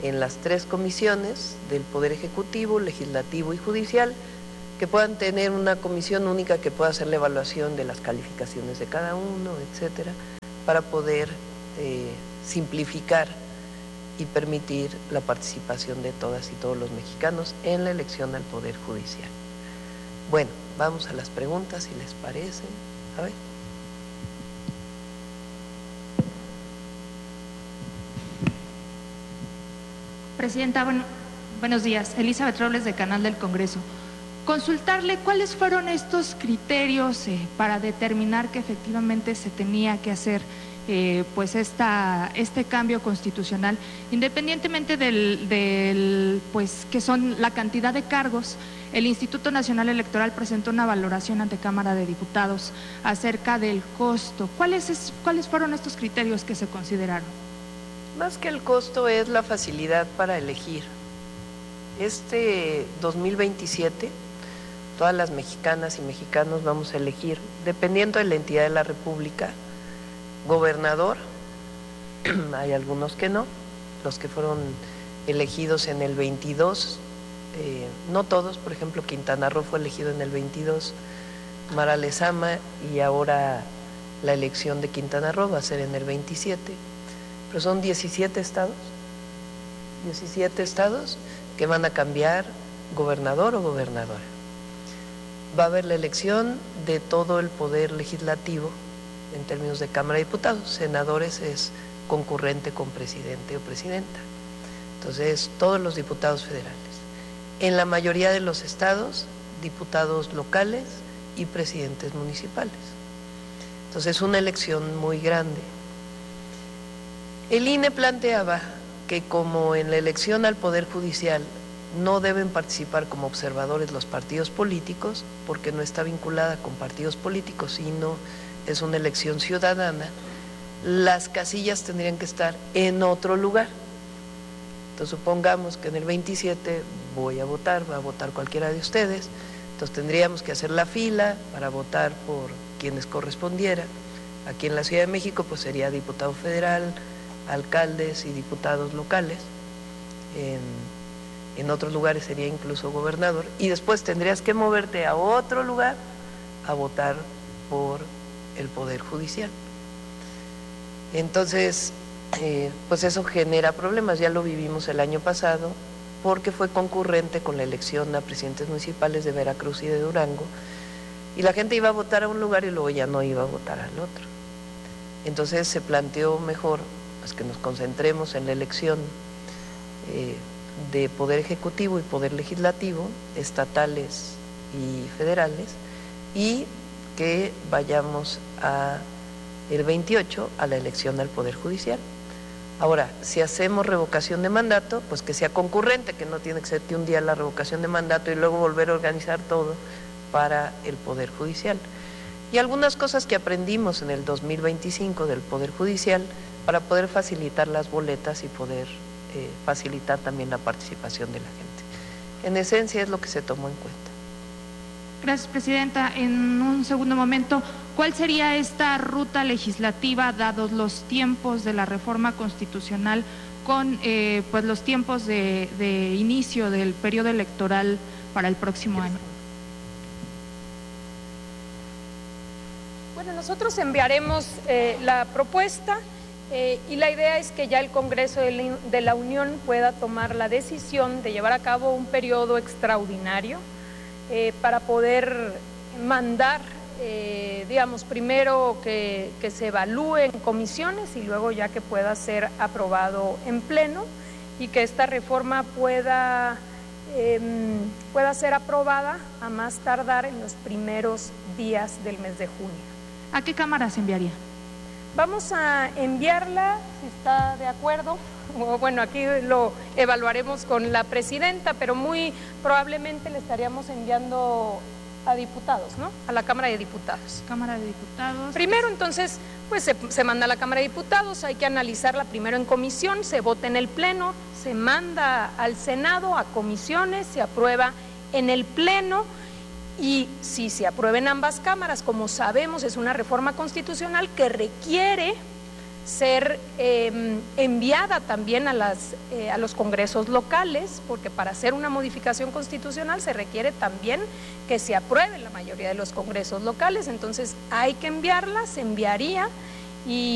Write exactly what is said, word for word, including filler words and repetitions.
en las tres comisiones del Poder Ejecutivo, Legislativo y Judicial, que puedan tener una comisión única que pueda hacer la evaluación de las calificaciones de cada uno, etcétera, para poder eh, simplificar y permitir la participación de todas y todos los mexicanos en la elección al Poder Judicial. Bueno, vamos a las preguntas, si les parece. A ver. Presidenta, bueno, buenos días. Elizabeth Robles, de Canal del Congreso. Consultarle cuáles fueron estos criterios eh, para determinar que efectivamente se tenía que hacer eh, pues esta, este cambio constitucional, independientemente del, del pues que son la cantidad de cargos. El Instituto Nacional Electoral presentó una valoración ante Cámara de Diputados acerca del costo. ¿Cuáles, es, cuáles fueron estos criterios que se consideraron? Más que el costo es la facilidad para elegir. Este dos mil veintisiete, todas las mexicanas y mexicanos vamos a elegir, dependiendo de la entidad de la República, gobernador, hay algunos que no, los que fueron elegidos en el veintidós, eh, no todos, por ejemplo, Quintana Roo fue elegido en el veintidós, Mara Lezama, y ahora la elección de Quintana Roo va a ser en el veintisiete, pero son diecisiete estados, diecisiete estados que van a cambiar gobernador o gobernadora. Va a haber la elección de todo el poder legislativo en términos de Cámara de Diputados. Senadores es concurrente con presidente o presidenta. Entonces, todos los diputados federales. En la mayoría de los estados, diputados locales y presidentes municipales. Entonces, es una elección muy grande. El I N E planteaba que como en la elección al Poder Judicial no deben participar como observadores los partidos políticos, porque no está vinculada con partidos políticos, sino es una elección ciudadana, las casillas tendrían que estar en otro lugar. Entonces supongamos que en el veintisiete voy a votar, va a votar cualquiera de ustedes, entonces tendríamos que hacer la fila para votar por quienes correspondiera. Aquí en la Ciudad de México pues sería diputado federal, alcaldes y diputados locales. En, en otros lugares sería incluso gobernador, y después tendrías que moverte a otro lugar a votar por el Poder Judicial. Entonces, eh, pues eso genera problemas, ya lo vivimos el año pasado, porque fue concurrente con la elección a presidentes municipales de Veracruz y de Durango, y la gente iba a votar a un lugar y luego ya no iba a votar al otro. Entonces se planteó mejor pues, que nos concentremos en la elección eh, de Poder Ejecutivo y Poder Legislativo, estatales y federales, y que vayamos a el veintiocho a la elección al Poder Judicial. Ahora, si hacemos revocación de mandato, pues que sea concurrente, que no tiene que ser que un día la revocación de mandato y luego volver a organizar todo para el Poder Judicial. Y algunas cosas que aprendimos en el dos mil veinticinco del Poder Judicial para poder facilitar las boletas y poder eh, facilitar también la participación de la gente. En esencia es lo que se tomó en cuenta. Gracias, Presidenta. En un segundo momento, ¿cuál sería esta ruta legislativa, dados los tiempos de la reforma constitucional, con eh, pues los tiempos de, de inicio del periodo electoral para el próximo año? Bueno, nosotros enviaremos eh, la propuesta eh, y la idea es que ya el Congreso de la, de la Unión pueda tomar la decisión de llevar a cabo un periodo extraordinario eh, para poder mandar, eh, digamos, primero que, que se evalúe en comisiones y luego ya que pueda ser aprobado en pleno y que esta reforma pueda, eh, pueda ser aprobada a más tardar en los primeros días del mes de junio. ¿A qué cámara se enviaría? Vamos a enviarla, si está de acuerdo, o bueno, aquí lo evaluaremos con la presidenta, pero muy probablemente le estaríamos enviando a diputados, ¿no? A la Cámara de Diputados. Cámara de Diputados. Primero, entonces, pues se, se manda a la Cámara de Diputados, hay que analizarla primero en comisión, se vota en el Pleno, se manda al Senado, a comisiones, se aprueba en el Pleno. Y si se aprueben ambas cámaras, como sabemos, es una reforma constitucional que requiere ser eh, enviada también a, las, eh, a los congresos locales, porque para hacer una modificación constitucional se requiere también que se apruebe en la mayoría de los congresos locales, entonces hay que enviarla, se enviaría y